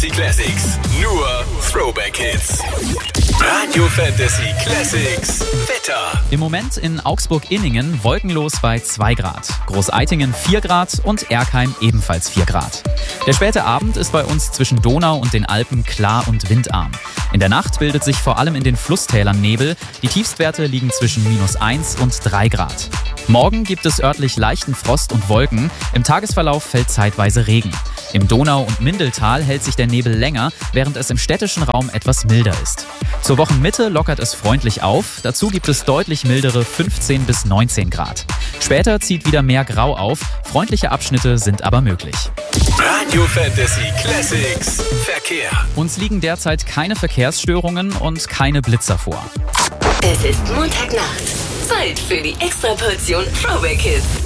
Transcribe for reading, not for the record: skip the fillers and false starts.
Fantasy Classics. Nur Throwback Hits. Radio Fantasy Classics. Wetter. Im Moment in Augsburg-Inningen wolkenlos bei 2 Grad. Großeitingen 4 Grad und Erkheim ebenfalls 4 Grad. Der späte Abend ist bei uns zwischen Donau und den Alpen klar und windarm. In der Nacht bildet sich vor allem in den Flusstälern Nebel. Die Tiefstwerte liegen zwischen -1 und 3 Grad. Morgen gibt es örtlich leichten Frost und Wolken. Im Tagesverlauf fällt zeitweise Regen. Im Donau- und Mindeltal hält sich der Nebel länger, während es im städtischen Raum etwas milder ist. Zur Wochenmitte lockert es freundlich auf. Dazu gibt es deutlich mildere 15 bis 19 Grad. Später zieht wieder mehr Grau auf. Freundliche Abschnitte sind aber möglich. Radio Fantasy Classics. Verkehr. Uns liegen derzeit keine Verkehrsstörungen und keine Blitzer vor. Es ist Montagnacht. Zeit für die Extraportion Throwback Hits.